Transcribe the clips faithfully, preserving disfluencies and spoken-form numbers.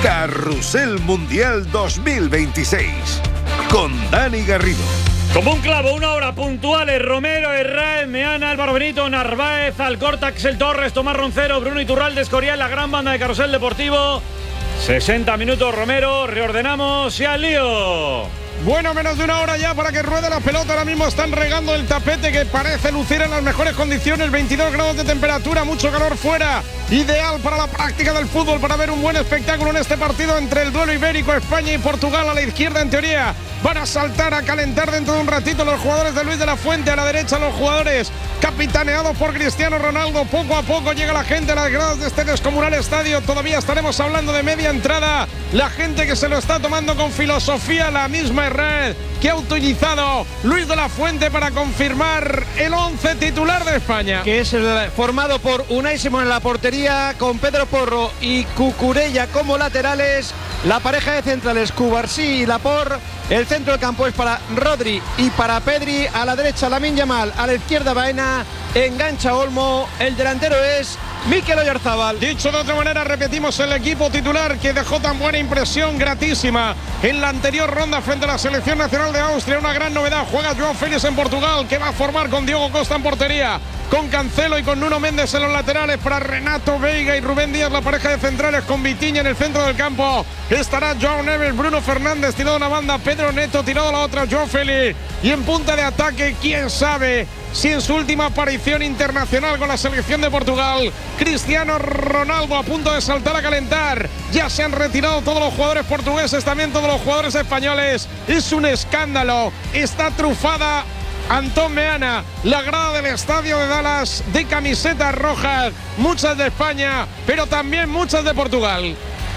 Carrusel Mundial dos mil veintiséis con Dani Garrido. Como un clavo, una hora puntuales. Romero, Herrera, Meana, Álvaro Benito, Narváez, Alcorta, Axel Torres, Tomás Roncero, Bruno Iturralde, Escorial, la gran banda de Carrusel Deportivo. sesenta minutos, Romero, reordenamos y al lío. Bueno, menos de una hora ya para que ruede la pelota. Ahora mismo están regando el tapete que parece lucir en las mejores condiciones. veintidós grados de temperatura, mucho calor fuera. Ideal para la práctica del fútbol, para ver un buen espectáculo en este partido entre el duelo ibérico, España y Portugal. A la izquierda, en teoría, van a saltar, a calentar dentro de un ratito los jugadores de Luis de la Fuente. A la derecha, los jugadores capitaneados por Cristiano Ronaldo. Poco a poco llega la gente a las gradas de este descomunal estadio. Todavía estaremos hablando de media entrada. La gente que se lo está tomando con filosofía, la misma red que ha utilizado Luis de la Fuente para confirmar el once titular de España, que es el, formado por Unai Simón en la portería, con Pedro Porro y Cucurella como laterales, la pareja de centrales Cubarsí y Laporte. El centro del campo es para Rodri y para Pedri. A la derecha Lamine Yamal, a la izquierda Baena, engancha Olmo. El delantero es Mikel Oyarzabal. Dicho de otra manera, repetimos el equipo titular que dejó tan buena impresión, gratísima, en la anterior ronda frente a la selección nacional de Austria. Una gran novedad, juega João Félix en Portugal, que va a formar con Diogo Costa en portería, con Cancelo y con Nuno Méndez en los laterales. Para Renato Veiga y Rubén Díaz, la pareja de centrales, con Vitinha en el centro del campo. Estará João Neves, Bruno Fernández tirado a una banda, Pedro Neto tirado a la otra, João Félix. Y en punta de ataque, quién sabe si en su última aparición internacional con la selección de Portugal, Cristiano Ronaldo, a punto de saltar a calentar. Ya se han retirado todos los jugadores portugueses, también todos los jugadores españoles. Es un escándalo, está trufada Antón Meana, la grada del estadio de Dallas, de camisetas rojas, muchas de España, pero también muchas de Portugal.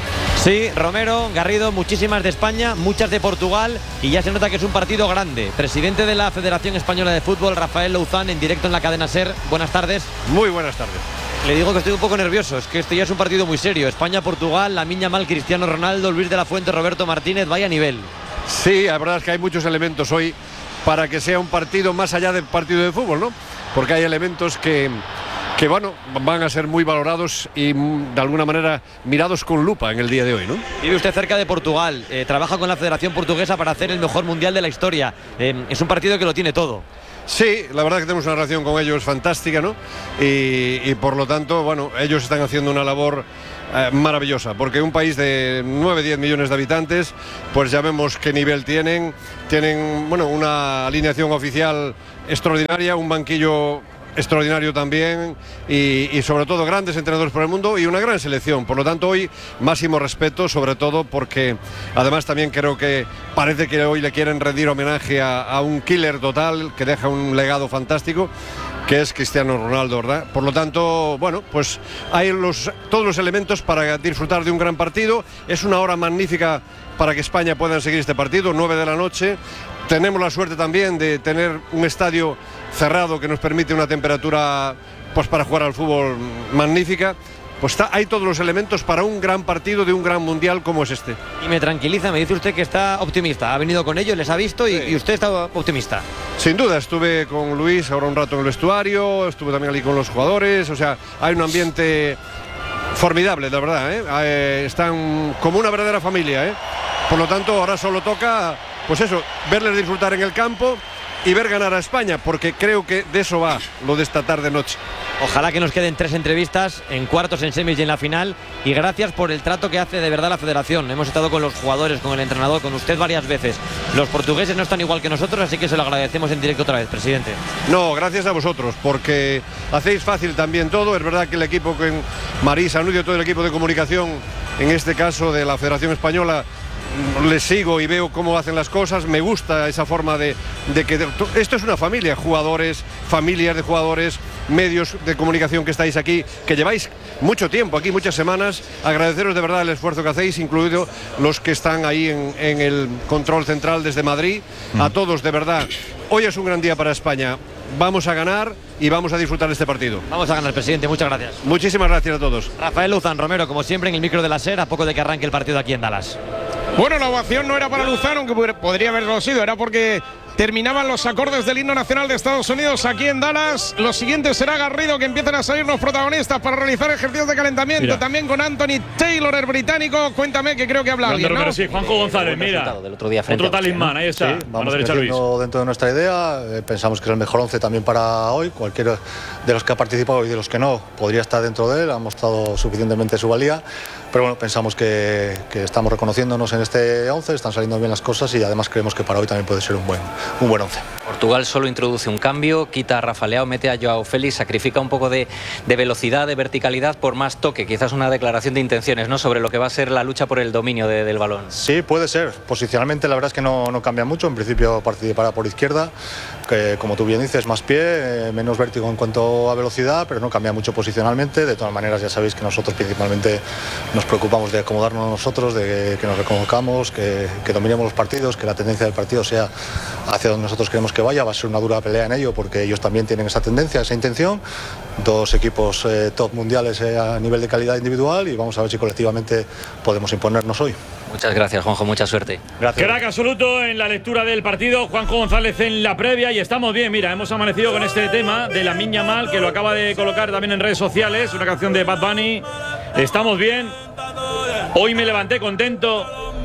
Sí, Romero, Garrido, muchísimas de España, muchas de Portugal, y ya se nota que es un partido grande. Presidente de la Federación Española de Fútbol, Rafael Louzán, en directo en la cadena SER. Buenas tardes. Muy buenas tardes. Le digo que estoy un poco nervioso, es que este ya es un partido muy serio. España-Portugal, Lamine Yamal, Cristiano Ronaldo, Luis de la Fuente, Roberto Martínez, vaya nivel. Sí, la verdad es que hay muchos elementos hoy para que sea un partido más allá del partido de fútbol, ¿no? Porque hay elementos que... que bueno, van a ser muy valorados y de alguna manera mirados con lupa en el día de hoy, ¿no? Vive usted cerca de Portugal, eh, trabaja con la Federación Portuguesa para hacer el mejor mundial de la historia. Eh, es un partido que lo tiene todo. Sí, la verdad que tenemos una relación con ellos fantástica, ¿no? Y, y por lo tanto, bueno, ellos están haciendo una labor eh, maravillosa, porque un país de nueve a diez millones de habitantes, pues ya vemos qué nivel tienen. Tienen, bueno, una alineación oficial extraordinaria, un banquillo extraordinario también y, y sobre todo grandes entrenadores por el mundo y una gran selección. Por lo tanto, hoy máximo respeto, sobre todo porque además también creo que parece que hoy le quieren rendir homenaje a, a un killer total que deja un legado fantástico, que es Cristiano Ronaldo, ¿verdad? Por lo tanto, bueno, pues hay los, todos los elementos para disfrutar de un gran partido. Es una hora magnífica para que España pueda seguir este partido, nueve de la noche. Tenemos la suerte también de tener un estadio cerrado que nos permite una temperatura, pues, para jugar al fútbol magnífica. Pues está, hay todos los elementos para un gran partido de un gran mundial como es este. Y me tranquiliza, me dice usted que está optimista. Ha venido con ellos, les ha visto y, sí. y usted está optimista. Sin duda, estuve con Luis ahora un rato en el vestuario, estuve también allí con los jugadores. O sea, hay un ambiente formidable, la verdad, ¿eh? Eh, están como una verdadera familia, ¿eh? Por lo tanto, ahora solo toca, pues eso, verles disfrutar en el campo y ver ganar a España, porque creo que de eso va lo de esta tarde-noche. Ojalá que nos queden tres entrevistas, en cuartos, en semis y en la final. Y gracias por el trato que hace de verdad la Federación. Hemos estado con los jugadores, con el entrenador, con usted varias veces. Los portugueses no están igual que nosotros, así que se lo agradecemos en directo otra vez, presidente. No, gracias a vosotros, porque hacéis fácil también todo. Es verdad que el equipo con Marisa Nudio, todo el equipo de comunicación, en este caso de la Federación Española, les sigo y veo cómo hacen las cosas. Me gusta esa forma de, de que de, esto es una familia, jugadores, familias de jugadores, medios de comunicación que estáis aquí, que lleváis mucho tiempo aquí, muchas semanas. Agradeceros de verdad el esfuerzo que hacéis, incluido los que están ahí en, en el control central desde Madrid. Mm. A todos, de verdad, hoy es un gran día para España. Vamos a ganar y vamos a disfrutar de este partido. Vamos a ganar, presidente, muchas gracias. Muchísimas gracias a todos. Rafael Louzán, Romero, como siempre, en el micro de la SER, a poco de que arranque el partido aquí en Dallas. Bueno, la ovación no era para Louzán, aunque podría haberlo sido, era porque terminaban los acordes del himno nacional de Estados Unidos aquí en Dallas. Lo siguiente será Garrido, que empiezan a salir los protagonistas para realizar ejercicios de calentamiento. Mira. También con Anthony Taylor, el británico. Cuéntame, que creo que habla alguien, ¿no? Pero sí, Juanjo González, mira. Del otro día frente otro talismán, ¿no? Ahí está. Sí, vamos a la derecha, Luis. Dentro de nuestra idea, eh, pensamos que es el mejor once también para hoy. Cualquiera de los que ha participado y de los que no podría estar dentro de él. Ha mostrado suficientemente su valía. Pero bueno, pensamos que, que estamos reconociéndonos en este once, están saliendo bien las cosas y además creemos que para hoy también puede ser un buen, un buen once. Portugal solo introduce un cambio, quita a Rafa Leao, mete a Joao Félix, sacrifica un poco de, de velocidad, de verticalidad por más toque, quizás una declaración de intenciones, ¿no?, sobre lo que va a ser la lucha por el dominio de, del balón. Sí, puede ser. Posicionalmente la verdad es que no, no cambia mucho. En principio participará por izquierda, que como tú bien dices, más pie, eh, menos vértigo en cuanto a velocidad, pero no cambia mucho posicionalmente. De todas maneras ya sabéis que nosotros principalmente nos preocupamos de acomodarnos nosotros, de que nos reconozcamos, que, que dominemos los partidos, que la tendencia del partido sea hacia donde nosotros queremos que vaya. Va a ser una dura pelea en ello porque ellos también tienen esa tendencia, esa intención. Dos equipos eh, top mundiales eh, a nivel de calidad individual y vamos a ver si colectivamente podemos imponernos hoy. Muchas gracias, Juanjo, mucha suerte. Gracias. Crack absoluto en la lectura del partido, Juanjo González en la previa, y estamos bien. Mira, hemos amanecido con este tema de Lamine Yamal, que lo acaba de colocar también en redes sociales, una canción de Bad Bunny. Estamos bien. Hoy me levanté contento,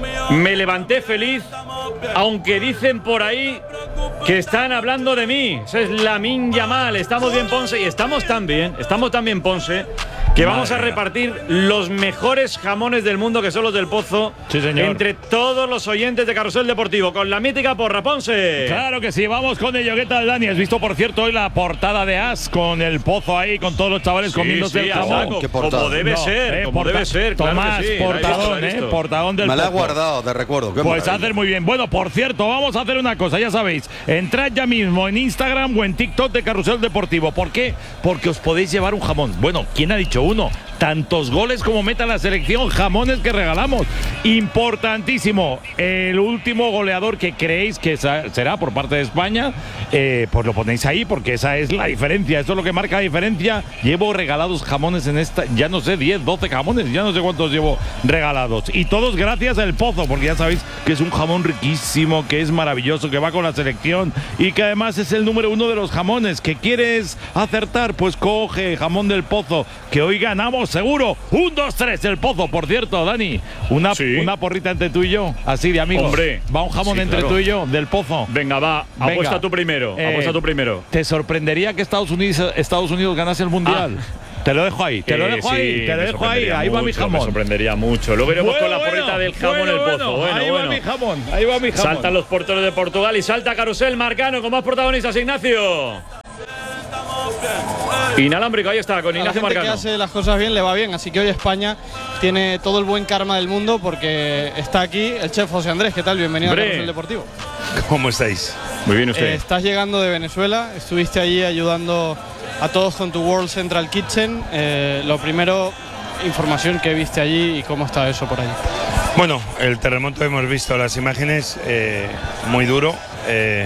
me levanté feliz, aunque dicen por ahí que están hablando de mí. Eso es Lamine Yamal. Estamos bien, Ponce, y estamos tan bien, estamos tan bien, Ponce, que vamos Madre a repartir mía. los mejores jamones del mundo, que son los del Pozo, sí, señor, entre todos los oyentes de Carrusel Deportivo, con la mítica porra, Ponce. Claro que sí, vamos con ello. ¿Qué tal, Dani? ¿Has visto, por cierto, hoy la portada de As con el Pozo ahí, con todos los chavales sí, comiéndose sí, el jamón? ¿Qué como debe no, ser, eh, como debe ser. Tomás, claro sí, portadón, eh, portadón del Me la he Pozo. guardado, te recuerdo. Qué pues maravilla. hacer muy bien. Bueno, por cierto, vamos a hacer una cosa, ya sabéis. Entrad ya mismo en Instagram o en TikTok de Carrusel Deportivo. ¿Por qué? Porque os podéis llevar un jamón. Bueno, ¿quién ha dicho uno? Tantos goles como meta la selección, jamones que regalamos. Importantísimo. El último goleador que creéis que será por parte de España, eh, pues lo ponéis ahí porque esa es la diferencia. Eso es lo que marca la diferencia. Llevo regalados jamones en esta, ya no sé, diez, doce jamones, ya no sé cuántos llevo regalados. Y todos gracias al Pozo, porque ya sabéis que es un jamón riquísimo, que es maravilloso, que va con la selección y que además es el número uno de los jamones. ¿Que quieres acertar? Pues coge jamón del Pozo, que hoy ganamos seguro. Un, dos, tres, el Pozo. Por cierto, Dani, una, sí. una porrita entre tú y yo, así de amigos. Hombre, va un jamón sí, entre claro. tú y yo, del Pozo. Venga, va, Venga. apuesta tú primero, eh, apuesta tú primero. ¿Te sorprendería que Estados Unidos, Estados Unidos ganase el Mundial? Ah. Te lo dejo ahí, te lo dejo eh, ahí, sí, te lo dejo ahí, ahí va mi jamón. Me sorprendería mucho. Lo veremos bueno, con la porrita bueno, del jamón bueno, el Pozo. Bueno, bueno, ahí bueno. va mi jamón, ahí va mi jamón. Saltan los porteros de Portugal y salta Carrusel Marcano con más protagonistas, Ignacio. Inalámbrico, ahí está, con Ignacio Marcano. A la gente que hace las cosas bien le va bien, así que hoy España tiene todo el buen karma del mundo porque está aquí el chef José Andrés. ¿Qué tal? Bienvenido Bre. a Carrusel Deportivo. ¿Cómo estáis? Muy bien usted. Eh, estás llegando de Venezuela, estuviste allí ayudando a todos con tu World Central Kitchen. Eh, lo primero, información que viste allí y cómo está eso por allí. Bueno, el terremoto, hemos visto las imágenes, eh, muy duro. Eh,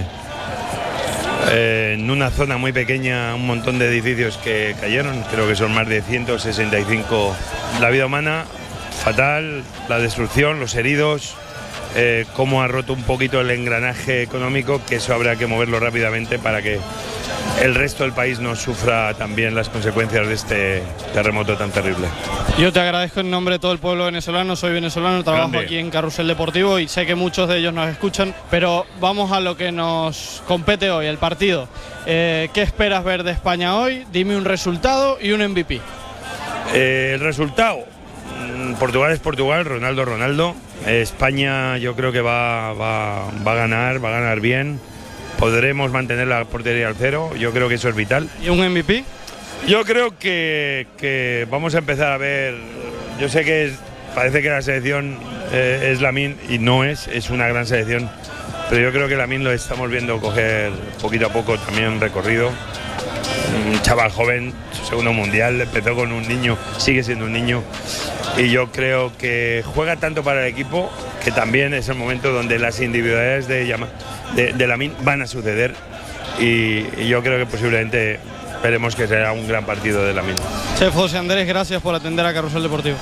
eh, en una zona muy pequeña, un montón de edificios que cayeron, creo que son más de ciento sesenta y cinco. La vida humana, fatal, la destrucción, los heridos. Eh, cómo ha roto un poquito el engranaje económico, que eso habrá que moverlo rápidamente para que el resto del país no sufra también las consecuencias de este terremoto tan terrible. Yo te agradezco en nombre de todo el pueblo venezolano, soy venezolano, trabajo Grande. aquí en Carrusel Deportivo y sé que muchos de ellos nos escuchan, pero vamos a lo que nos compete hoy, el partido. Eh, ¿Qué esperas ver de España hoy? Dime un resultado y un M V P. Eh, el resultado, Portugal es Portugal, Ronaldo, Ronaldo. España yo creo que va, va, va a ganar, va a ganar bien. Podremos mantener la portería al cero, yo creo que eso es vital. ¿Y un M V P? Yo creo que, que vamos a empezar a ver, yo sé que es, parece que la selección eh, es Lamine y no es, es una gran selección, pero yo creo que Lamine lo estamos viendo coger poquito a poco también recorrido. Un chaval joven, su segundo mundial, empezó con un niño, sigue siendo un niño y yo creo que juega tanto para el equipo que también es el momento donde las individualidades de, de, de Lamine van a suceder y, y yo creo que posiblemente veremos que será un gran partido de Lamine. Chef José Andrés, gracias por atender a Carrusel Deportivo.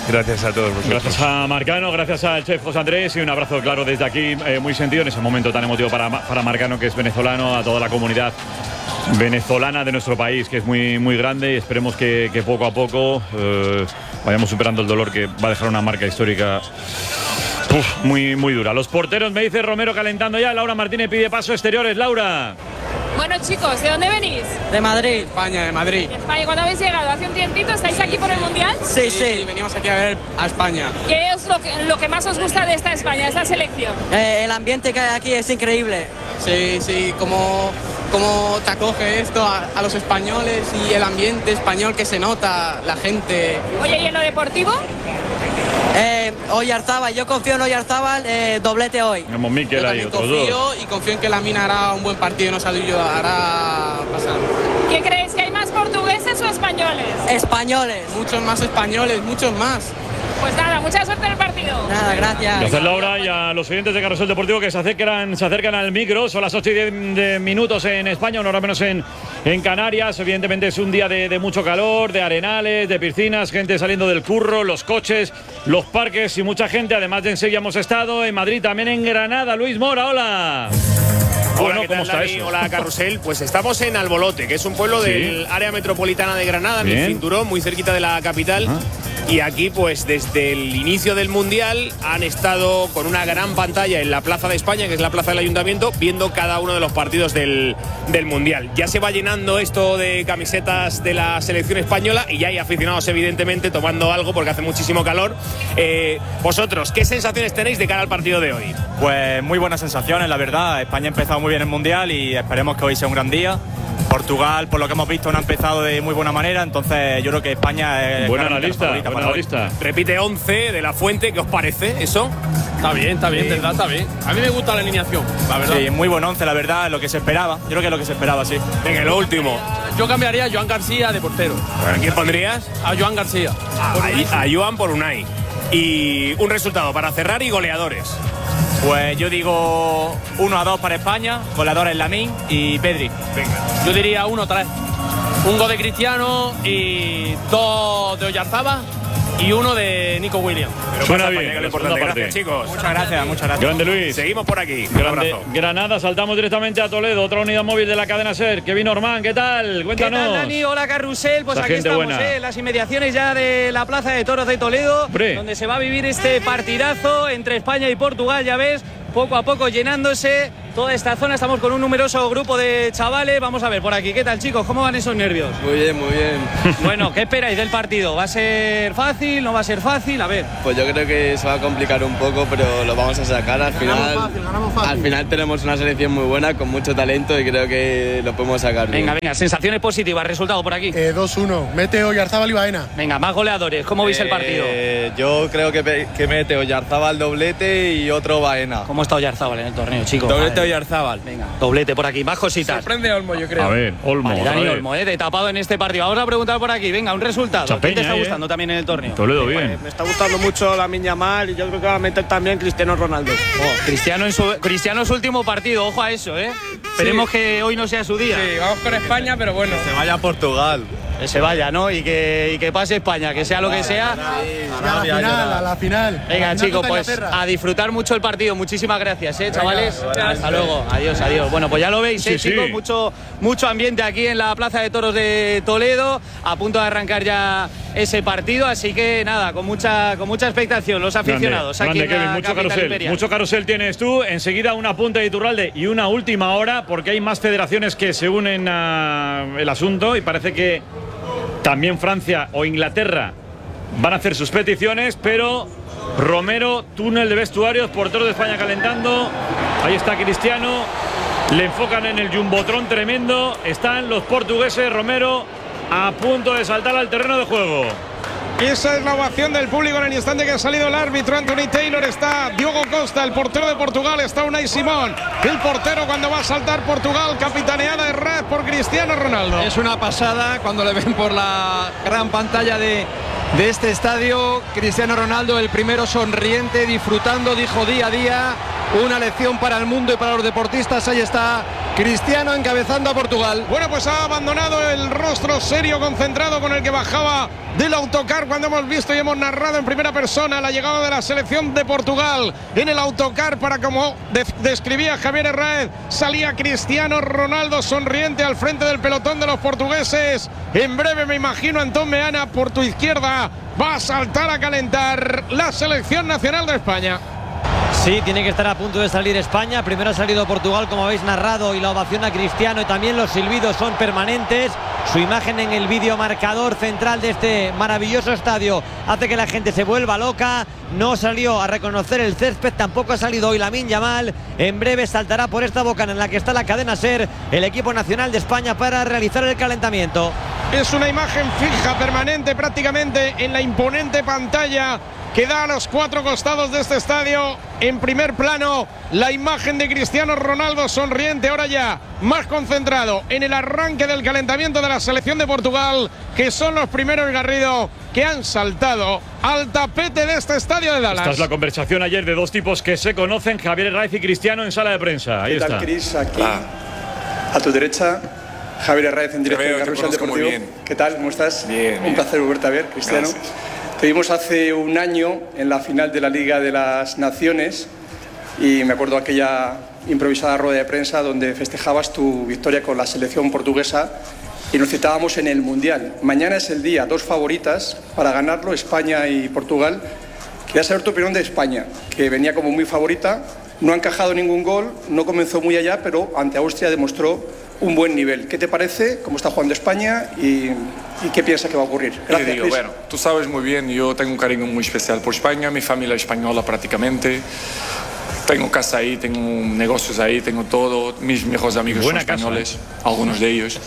Gracias a todos vosotros. Gracias a Marcano, gracias al chef José Andrés y un abrazo claro desde aquí, eh, muy sentido en ese momento tan emotivo para, para Marcano, que es venezolano, a toda la comunidad venezolana de nuestro país, que es muy, muy grande, y esperemos que, que poco a poco eh, vayamos superando el dolor que va a dejar una marca histórica uf, muy, muy dura. Los porteros, me dice Romero calentando ya. Laura Martínez pide paso exteriores. Laura. Bueno, chicos, ¿de dónde venís? De Madrid. España, de Madrid. De España. ¿Cuándo habéis llegado? ¿Hace un tiempito? ¿Estáis aquí por el Mundial? Sí, sí, sí, venimos aquí a ver a España. ¿Qué es lo que, lo que más os gusta de esta España, de esta selección? Eh, el ambiente que hay aquí es increíble. Sí, sí, como, como te acoge esto a, a los españoles y el ambiente español que se nota, la gente. Oye, ¿y en lo deportivo? Eh, Oyarzábal, yo confío en Oyarzábal, eh, doblete hoy. Como Mikel ahí, otros confío dos. y confío en que la mina hará un buen partido y nos hará pasar. ¿Quién creéis que hay más portugueses o españoles? Españoles. Muchos más españoles, muchos más. Pues nada, mucha suerte en el partido. Nada, gracias. Gracias, Laura, y a los oyentes de Carrusel Deportivo que se acercan, se acercan al micro. Son las ocho y diez de minutos en España, una hora menos en, en Canarias. Evidentemente es un día de, de mucho calor, de arenales, de piscinas, gente saliendo del curro, los coches, los parques y mucha gente. Además de en Sevilla hemos estado, en Madrid, también en Granada. Luis Mora, hola. Bueno, Bueno, ¿cómo está Dani? eso? Hola, Carrusel. Pues estamos en Albolote, que es un pueblo Sí. del área metropolitana de Granada, en el Bien. cinturón, muy cerquita de la capital. Ajá. Y aquí, pues desde el inicio del Mundial, han estado con una gran pantalla en la Plaza de España, que es la plaza del Ayuntamiento, viendo cada uno de los partidos del, del Mundial. Ya se va llenando esto de camisetas de la selección española y ya hay aficionados, evidentemente, tomando algo porque hace muchísimo calor. Eh, vosotros, ¿qué sensaciones tenéis de cara al partido de hoy? Pues muy buenas sensaciones, la verdad. España ha empezado muy bien el Mundial y esperemos que hoy sea un gran día. Portugal, por lo que hemos visto, no ha empezado de muy buena manera, entonces yo creo que España es Buen claramente analista, la favorita buen para hoy. analista. Repite once de la Fuente, ¿qué os parece eso? Está bien, está bien, verdad, está bien. A mí me gusta la alineación, la verdad. Sí, muy buen once, la verdad, lo que se esperaba. Yo creo que es lo que se esperaba, sí. Venga, lo último. Yo cambiaría a Joan García de portero. ¿A quién pondrías? A Joan García. A, a Joan por Unai. Y un resultado para cerrar y goleadores. Pues yo digo uno a dos para España, goleadores Lamine y Pedri. Venga. Yo diría uno tres. Un gol de Cristiano y dos de Oyarzábal y uno de Nico Williams. Pero Suena pasa, bien, España, que es lo la importante. segunda parte. Gracias, chicos. Muchas gracias, muchas gracias. Grande Luis. Seguimos por aquí. Un Grande abrazo. Granada, saltamos directamente a Toledo, otra unidad móvil de la cadena SER. Kevin Orman, ¿qué tal? Cuéntanos. ¿Qué tal, Dani? Hola, Carrusel. Pues Esa aquí gente estamos, buena. eh, en las inmediaciones ya de la Plaza de Toros de Toledo, Hombre. donde se va a vivir este partidazo entre España y Portugal, ya ves, poco a poco llenándose toda esta zona. Estamos con un numeroso grupo de chavales. Vamos a ver por aquí. ¿Qué tal, chicos? ¿Cómo van esos nervios? Muy bien, muy bien. Bueno, ¿qué esperáis del partido? ¿Va a ser fácil? ¿No va a ser fácil? A ver. Pues yo creo que se va a complicar un poco, pero lo vamos a sacar. Al final, fácil, ganamos fácil. al final tenemos una selección muy buena, con mucho talento y creo que lo podemos sacar bien. Venga, venga, sensaciones positivas. Resultado por aquí. Eh, dos uno. Mete Oyarzábal y Baena. Venga, más goleadores. ¿Cómo veis el partido? Eh, yo creo que, que mete Oyarzábal doblete y otro Baena. ¿Cómo está Oyarzábal en el torneo, chicos? Doblete Madre. Oyarzábal. Venga, doblete por aquí. Más cositas. Sorprende Olmo, yo creo. A ver, Olmo. Vale, otra Dani vez. Olmo, eh, de tapado en este partido. Vamos a preguntar por aquí. Venga, un resultado. Mucha ¿Quién te peña está ahí, gustando eh. también en el torneo? Toledo, bien. Me está gustando mucho la Miña Mal y yo creo que va a meter también Cristiano Ronaldo. Oh, Cristiano en su Cristiano su último partido. Ojo a eso, ¿eh? Esperemos que hoy no sea su día. Sí, vamos con España, pero bueno. Se vaya a Portugal. Que se vaya, ¿no? Y que, y que pase España, que sea lo que sea. A la final, a la final. Venga, La final chicos, contra pues Inglaterra. a disfrutar mucho el partido. Muchísimas gracias, ¿eh, chavales? Hasta luego. Adiós, adiós. Bueno, pues ya lo veis, ¿eh, Sí, chicos? sí. Mucho, mucho ambiente aquí en la Plaza de Toros de Toledo. A punto de arrancar ya ese partido. Así que nada, con mucha, con mucha expectación los aficionados Grande, aquí grande, en la Kevin, mucho capital carrusel. imperial. Mucho carrusel tienes tú. Enseguida una punta de Iturralde y una última hora, porque hay más federaciones que se unen al asunto y parece que también Francia o Inglaterra van a hacer sus peticiones, pero Romero, túnel de vestuarios, portero de España calentando. Ahí está Cristiano. Le enfocan en el jumbotron tremendo. Están los portugueses, Romero, a punto de saltar al terreno de juego. Esa es la ovación del público en el instante que ha salido el árbitro Anthony Taylor. Está Diogo Costa, el portero de Portugal. Está Unai Simón, el portero cuando va a saltar Portugal, capitaneada de red por Cristiano Ronaldo. Es una pasada cuando le ven por la gran pantalla de, de este estadio. Cristiano Ronaldo, el primero sonriente, disfrutando, dijo día a día. Una lección para el mundo y para los deportistas. Ahí está Cristiano encabezando a Portugal. Bueno, pues ha abandonado el rostro serio, concentrado con el que bajaba del autocar cuando hemos visto y hemos narrado en primera persona la llegada de la selección de Portugal en el autocar para, como de describía Javier Herráez, salía Cristiano Ronaldo sonriente al frente del pelotón de los portugueses. En breve, me imagino, Antón Meana, por tu izquierda va a saltar a calentar la selección nacional de España. Sí, tiene que estar a punto de salir España. Primero ha salido Portugal, como habéis narrado, y la ovación a Cristiano, y también los silbidos son permanentes. Su imagen en el vídeo marcador central de este maravilloso estadio hace que la gente se vuelva loca. No salió a reconocer el césped, tampoco ha salido hoy Lamine Yamal. En breve saltará por esta bocana en la que está la cadena SER el equipo nacional de España para realizar el calentamiento. Es una imagen fija, permanente prácticamente en la imponente pantalla que da a los cuatro costados de este estadio. En primer plano, la imagen de Cristiano Ronaldo sonriente, ahora ya más concentrado en el arranque del calentamiento de la selección de Portugal, que son los primeros, Garrido, que han saltado al tapete de este estadio de Dallas. Esta es la conversación ayer de dos tipos que se conocen, Javier Herráez y Cristiano, en sala de prensa. Ahí ¿Qué está. tal, Cris? Aquí, ah. a tu derecha, Javier Herráez en directo de Carrusel Deportivo. ¿Qué tal? ¿Cómo estás? Bien, Un bien. placer volverte a ver, Cristiano. Gracias. Te vimos hace un año en la final de la Liga de las Naciones y me acuerdo aquella improvisada rueda de prensa donde festejabas tu victoria con la selección portuguesa y nos citábamos en el Mundial. Mañana es el día, dos favoritas para ganarlo, España y Portugal. Quería saber tu opinión de España, que venía como muy favorita, no ha encajado ningún gol, no comenzó muy allá, pero ante Austria demostró un buen nivel. ¿Qué te parece? ¿Cómo está jugando España? ¿Y, y qué piensas que va a ocurrir? Gracias, Te digo, Chris. bueno, tú sabes muy bien, yo tengo un cariño muy especial por España, mi familia es española prácticamente. Tengo casa ahí, tengo negocios ahí, tengo todo. Mis mejores amigos Buena son españoles, casa, ¿eh? Algunos de ellos.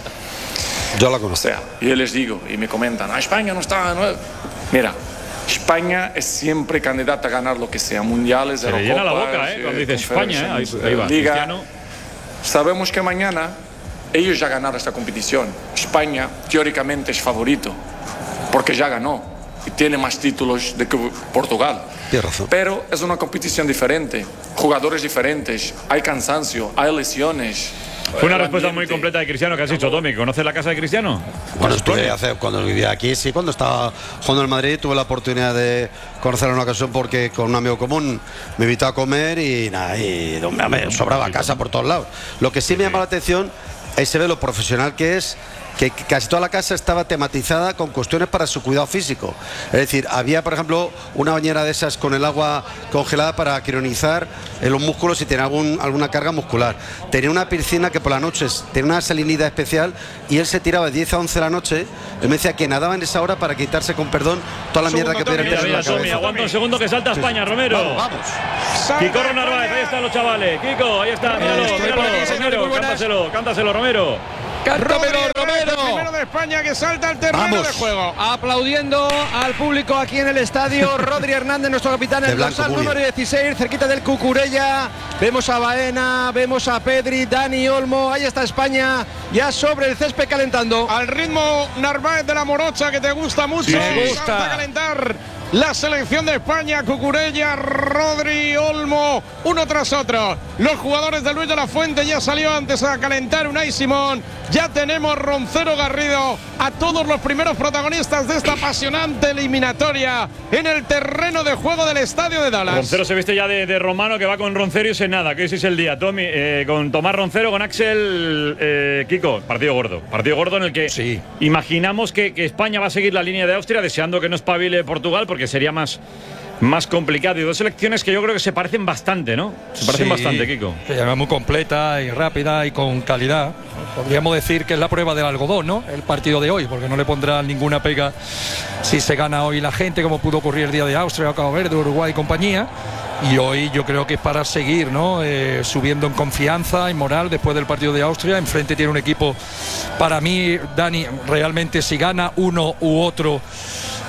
Yo la conozco. O sea, y yo les digo, y me comentan, ah, España no está... No... Mira, España es siempre candidata a ganar lo que sea, mundiales, Se le llena la boca, ¿eh? Cuando dice España, ¿eh? Ahí, ahí va, Liga. Cristiano. Sabemos que mañana ellos ya ganaron esta competición. España teóricamente es favorito porque ya ganó y tiene más títulos de que Portugal. Tienes razón. Pero es una competición diferente, jugadores diferentes, hay cansancio, hay lesiones. Fue una respuesta muy completa de Cristiano que has dicho, Tommy. ¿Conoces la casa de Cristiano? Bueno, estuve hace, cuando vivía aquí, sí, cuando estaba jugando en Madrid, tuve la oportunidad de conocerlo en una ocasión porque con un amigo común me invitó a comer y nada, y me sobraba casa por todos lados. Lo que sí me llama la atención es se ve lo profesional que es, que casi toda la casa estaba tematizada con cuestiones para su cuidado físico. Es decir, había, por ejemplo, una bañera de esas con el agua congelada para crionizar en los músculos si tenía algún, alguna carga muscular. Tenía una piscina que por las noches tenía una salinidad especial y él se tiraba de diez a once de la noche. Él me decía que nadaba en esa hora para quitarse con perdón toda la mierda que pudiera tener en la cabeza. Aguanta un segundo que salta España, Romero. Vamos, vamos. Kiko Narváez, ahí están los chavales. Kiko, ahí está, míralo, míralo, Romero, cántaselo, cántaselo, Romero. Cántamelo, Romero. Romero. Primero de España que salta al terreno Vamos. de juego. Aplaudiendo al público aquí en el estadio. Rodri Hernández, nuestro capitán, el dorsal número dieciséis, cerquita del Cucurella. Vemos a Baena, vemos a Pedri, Dani Olmo. Ahí está España, ya sobre el césped calentando. Al ritmo Narváez de la Morocha, que te gusta mucho. Sí, me gusta. Salta a calentar la selección de España, Cucurella, Rodri, Olmo, uno tras otro. Los jugadores de Luis de la Fuente ya salió antes a calentar Unai Simón. Ya tenemos Roncero, Garrido, a todos los primeros protagonistas de esta apasionante eliminatoria en el terreno de juego del estadio de Dallas. Roncero se viste ya de, de romano, que va con Roncero y nada, que ese es el día. Tommy, eh, con Tomás Roncero, con Axel, eh, Kiko, partido gordo. Partido gordo en el que sí. imaginamos que, que España va a seguir la línea de Austria, deseando que no espabile Portugal, porque sería más, más complicado. Y dos selecciones que yo creo que se parecen bastante, ¿no? Se parecen Sí, bastante, Kiko. Que es muy completa y rápida y con calidad. Podríamos decir que es la prueba del algodón, ¿no? El partido de hoy, porque no le pondrá ninguna pega si se gana hoy la gente, como pudo ocurrir el día de Austria, Cabo Verde, Uruguay y compañía. Y hoy yo creo que es para seguir, ¿no? Eh, subiendo en confianza y moral después del partido de Austria. Enfrente tiene un equipo, para mí, Dani, realmente si gana uno u otro,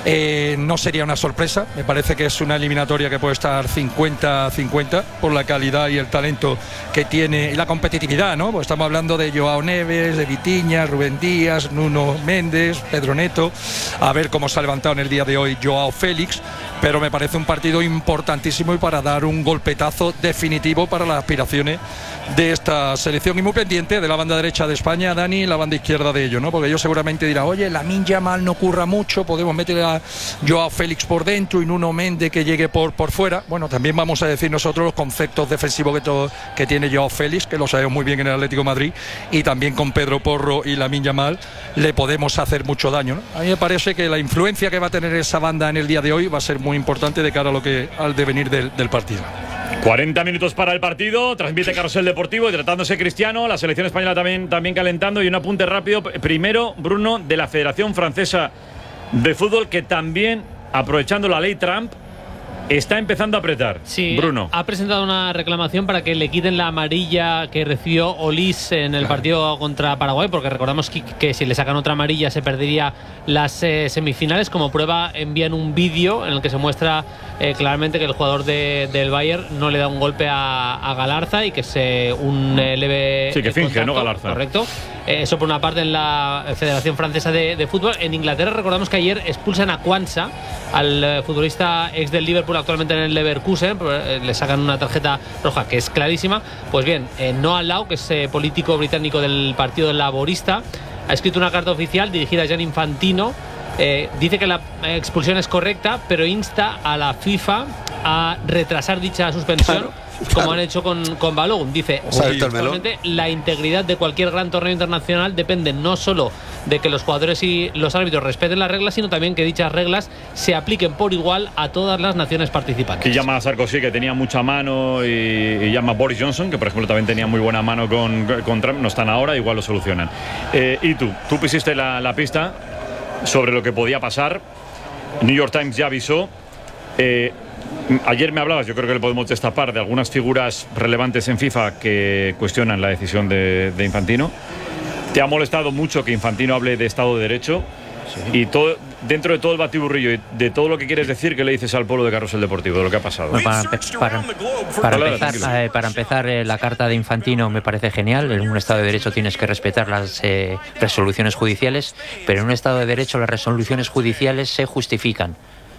Eh, no sería una sorpresa, me parece que es una eliminatoria que puede estar cincuenta a cincuenta por la calidad y el talento que tiene y la competitividad, ¿no? Pues estamos hablando de Joao Neves, de Vitinha, Rubén Díaz, Nuno Méndez, Pedro Neto, a ver cómo se ha levantado en el día de hoy Joao Félix, pero me parece un partido importantísimo y para dar un golpetazo definitivo para las aspiraciones de esta selección, y muy pendiente de la banda derecha de España, Dani, y la banda izquierda de ellos, ¿no? Porque ellos seguramente dirán, oye, Lamine Yamal no curra mucho, podemos meter a Joao Félix por dentro y Nuno Méndez que llegue por, por fuera. Bueno, también vamos a decir nosotros los conceptos defensivos que, todo, que tiene Joao Félix, que lo sabemos muy bien en el Atlético de Madrid, y también con Pedro Porro y Lamine Yamal le podemos hacer mucho daño, ¿no? A mí me parece que la influencia que va a tener esa banda en el día de hoy va a ser muy importante de cara a lo que al devenir del, del partido. cuarenta minutos para el partido, transmite Carrusel Deportivo, hidratándose Cristiano, la selección española también, también calentando, y un apunte rápido, primero, Bruno, de la Federación Francesa de Fútbol, que también, aprovechando la ley Trump, está empezando a apretar. Sí, Bruno ha presentado una reclamación para que le quiten la amarilla que recibió Olís en el claro. partido contra Paraguay, porque recordamos que, que si le sacan otra amarilla se perdería las eh, semifinales. Como prueba envían un vídeo en el que se muestra eh, claramente que el jugador de, del Bayern no le da un golpe a, a Galarza y que se un eh, leve sí que finge, contacto, ¿no? Galarza. Correcto. Eh, eso por una parte en la Federación Francesa de, de Fútbol. En Inglaterra recordamos que ayer expulsan a Quansah, al eh, futbolista ex del Liverpool, actualmente en el Leverkusen, eh, le sacan una tarjeta roja que es clarísima. Pues bien, eh, Noah Law, que es eh, político británico del Partido Laborista, ha escrito una carta oficial dirigida a Gianni Infantino. Eh, dice que la expulsión es correcta, pero insta a la FIFA a retrasar dicha suspensión. Claro. Como claro. han hecho con, con Balogun. Dice, actualmente la integridad de cualquier gran torneo internacional depende no solo de que los jugadores y los árbitros respeten las reglas, sino también que dichas reglas se apliquen por igual a todas las naciones participantes. Que llama a Sarkozy, que tenía mucha mano, y, y llama a Boris Johnson, que por ejemplo también tenía muy buena mano con, con Trump. No están ahora, igual lo solucionan. Eh, y tú, tú pusiste la, la pista sobre lo que podía pasar. New York Times ya avisó. Eh, Ayer me hablabas, yo creo que le podemos destapar, de algunas figuras relevantes en FIFA que cuestionan la decisión de, de Infantino. ¿Te ha molestado mucho que Infantino hable de Estado de Derecho? Sí. Y todo, dentro de todo el batiburrillo y de todo lo que quieres decir, ¿qué le dices al pueblo de Carrusel Deportivo de lo que ha pasado? Bueno, para, para, para, para empezar, eh, para empezar eh, la carta de Infantino me parece genial. En un Estado de Derecho tienes que respetar las eh, resoluciones judiciales, pero en un Estado de Derecho las resoluciones judiciales se justifican,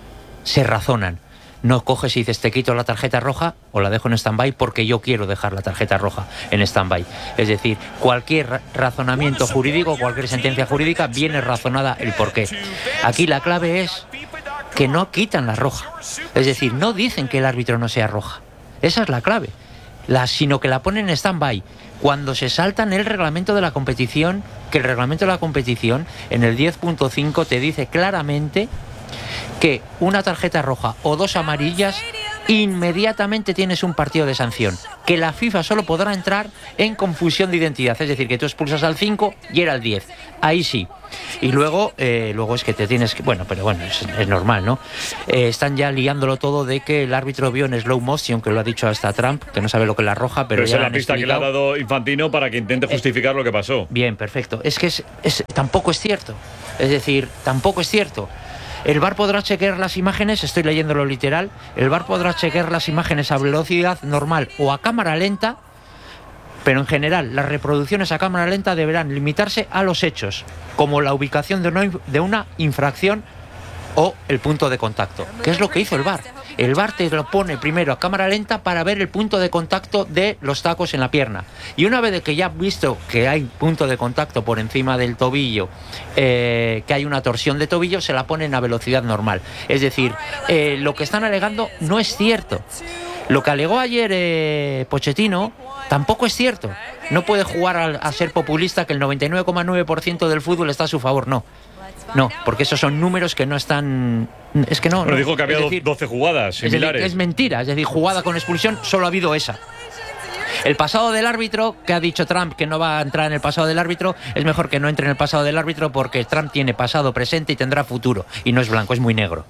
se razonan. No coges y dices, te quito la tarjeta roja o la dejo en stand-by porque yo quiero dejar la tarjeta roja en stand-by. Es decir, cualquier razonamiento jurídico, cualquier sentencia jurídica viene razonada el porqué. Aquí la clave es que no quitan la roja. Es decir, no dicen que el árbitro no sea roja. Esa es la clave. La, sino que la ponen en stand-by. Cuando se saltan el reglamento de la competición, que el reglamento de la competición en el diez punto cinco te dice claramente que una tarjeta roja o dos amarillas inmediatamente tienes un partido de sanción, que la FIFA solo podrá entrar en confusión de identidad, es decir, que tú expulsas al cinco y era al diez, ahí sí. Y luego eh, luego es que te tienes que, bueno, pero bueno, es, es normal, ¿no? Eh, están ya liándolo todo de que el árbitro vio en slow motion, que lo ha dicho hasta Trump, que no sabe lo que es la roja, pero, pero ya es la pista explicado. Que le ha dado Infantino para que intente justificar eh, lo que pasó. Bien, perfecto. Es que es, es, tampoco es cierto, es decir, tampoco es cierto. El V A R podrá chequear las imágenes, estoy leyéndolo literal, el V A R podrá chequear las imágenes a velocidad normal o a cámara lenta, pero en general las reproducciones a cámara lenta deberán limitarse a los hechos, como la ubicación de una, de una infracción o el punto de contacto, que es lo que hizo el V A R. El V A R te lo pone primero a cámara lenta para ver el punto de contacto de los tacos en la pierna. Y una vez que ya has visto que hay punto de contacto por encima del tobillo, eh, que hay una torsión de tobillo, se la ponen a velocidad normal. Es decir, eh, lo que están alegando no es cierto. Lo que alegó ayer eh, Pochettino tampoco es cierto. No puede jugar a, a ser populista, que el noventa y nueve coma nueve por ciento del fútbol está a su favor, no. No, porque esos son números que no están... Es que no... Pero no. dijo que había decir, doce jugadas similares. Es, decir, es mentira, es decir, jugada con expulsión solo ha habido esa. El pasado del árbitro, que ha dicho Trump que no va a entrar en el pasado del árbitro, es mejor que no entre en el pasado del árbitro porque Trump tiene pasado, presente y tendrá futuro. Y no es blanco, es muy negro.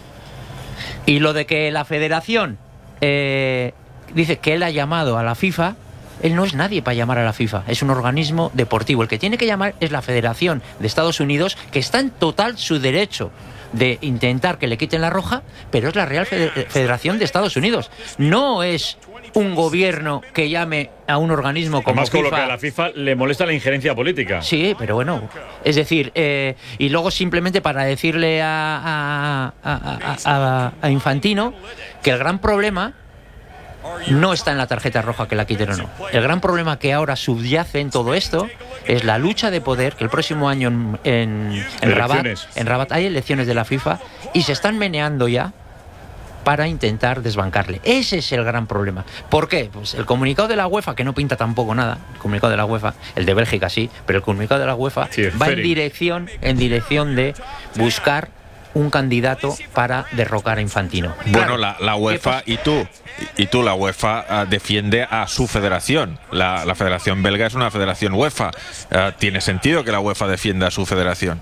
Y lo de que la federación eh, dice que él ha llamado a la FIFA... Él no es nadie para llamar a la FIFA, es un organismo deportivo. El que tiene que llamar es la Federación de Estados Unidos, que está en total su derecho de intentar que le quiten la roja, pero es la Real Federación de Estados Unidos. No es un gobierno que llame a un organismo como Además, FIFA. con lo que a la FIFA le molesta la injerencia política. Sí, pero bueno, es decir, eh, y luego simplemente para decirle a, a, a, a, a Infantino que el gran problema no está en la tarjeta roja que la quiten o no. El gran problema que ahora subyace en todo esto es la lucha de poder, que el próximo año en, en, en, Rabat, en Rabat hay elecciones de la FIFA y se están meneando ya para intentar desbancarle. Ese es el gran problema. ¿Por qué? Pues el comunicado de la UEFA, que no pinta tampoco nada, el comunicado de la UEFA, el de Bélgica sí, pero el comunicado de la UEFA sí, va en dirección, en dirección de buscar un candidato para derrocar a Infantino. Bueno, la, la UEFA y tú, y tú, la UEFA uh, defiende a su federación. La, la federación belga es una federación UEFA. Uh, ¿Tiene sentido que la UEFA defienda a su federación?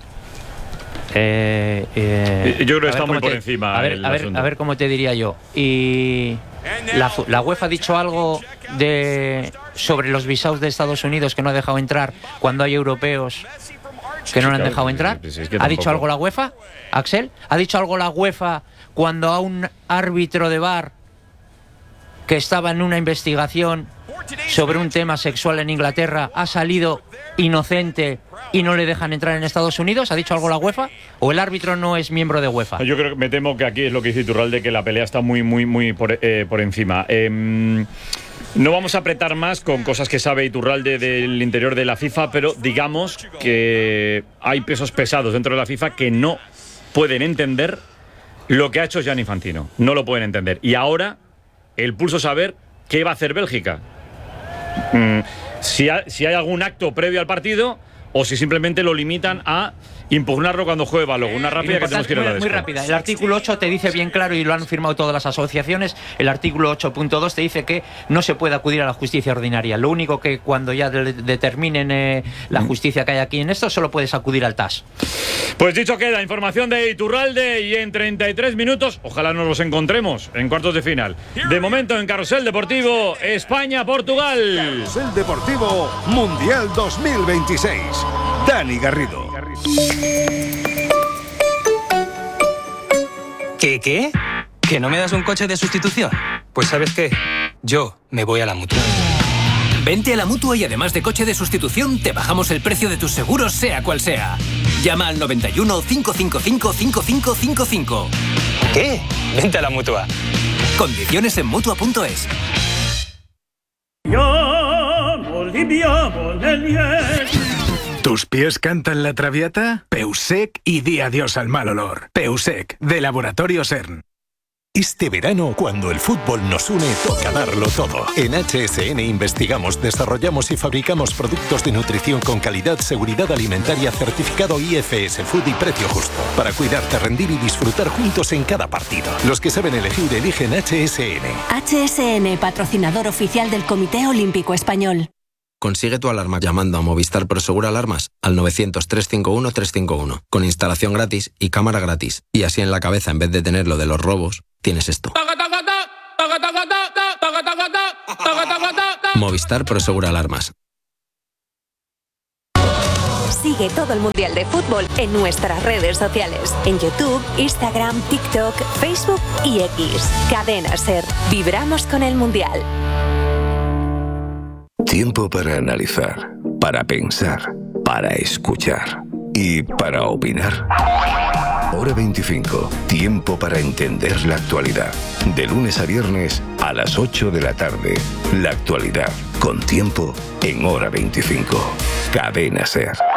Eh, eh, yo creo que está muy por te, encima. A ver, el a, ver, a ver cómo te diría yo. Y la, la UEFA ha dicho algo de sobre los visados de Estados Unidos que no ha dejado entrar cuando hay europeos que no le han dejado entrar. ¿Ha dicho algo la UEFA, Axel? ¿Ha dicho algo la UEFA cuando a un árbitro de V A R que estaba en una investigación sobre un tema sexual en Inglaterra ha salido inocente y no le dejan entrar en Estados Unidos? ¿Ha dicho algo la UEFA? ¿O el árbitro no es miembro de UEFA? Yo creo que me temo que aquí es lo que dice Iturralde, que la pelea está muy, muy, muy por, eh, por encima. Eh, no vamos a apretar más con cosas que sabe Iturralde del interior de la FIFA, pero digamos que hay pesos pesados dentro de la FIFA que no pueden entender lo que ha hecho Gianni Infantino. No lo pueden entender. Y ahora el pulso es saber qué va a hacer Bélgica. Mm, si, ha, si hay algún acto previo al partido o si simplemente lo limitan a impugnarlo cuando juegue balón. Una rápida que tenemos que ir a la muy, muy rápida. El artículo ocho te dice bien claro, y lo han firmado todas las asociaciones, el artículo ocho punto dos te dice que no se puede acudir a la justicia ordinaria. Lo único que cuando ya de, determinen eh, la justicia que hay aquí en esto, solo puedes acudir al T A S. Pues dicho queda, información de Iturralde, y en treinta y tres minutos, ojalá nos los encontremos en cuartos de final. De momento en Carrusel Deportivo, España-Portugal. Carrusel Deportivo Mundial dos mil veintiséis. Dani Garrido. ¿Qué, qué? ¿Que no me das un coche de sustitución? Pues ¿sabes qué? Yo me voy a la Mutua. Vente a la Mutua y además de coche de sustitución, te bajamos el precio de tus seguros, sea cual sea. Llama al noventa y uno, cinco cinco cinco, cinco cinco cinco cinco. ¿Qué? Vente a la Mutua. Condiciones en Mutua punto es. ¿Tus pies cantan la Traviata? Peusec y di adiós al mal olor. Peusec, de Laboratorio CERN. Este verano, cuando el fútbol nos une, toca darlo todo. En H S N investigamos, desarrollamos y fabricamos productos de nutrición con calidad, seguridad alimentaria, certificado I F S Food y precio justo. Para cuidarte, rendir y disfrutar juntos en cada partido. Los que saben elegir, eligen H S N. H S N, patrocinador oficial del Comité Olímpico Español. Consigue tu alarma llamando a Movistar Prosegur Alarmas al novecientos, trescientos cincuenta y uno, trescientos cincuenta y uno, con instalación gratis y cámara gratis. Y así en la cabeza, en vez de tener lo de los robos, tienes esto. Movistar Prosegur Alarmas. Sigue todo el Mundial de Fútbol en nuestras redes sociales. En YouTube, Instagram, TikTok, Facebook y X. Cadena SER. Vibramos con el Mundial. Tiempo para analizar, para pensar, para escuchar y para opinar. Hora veinticinco. Tiempo para entender la actualidad. De lunes a viernes a las ocho de la tarde. La actualidad con tiempo en Hora veinticinco. Cadena SER.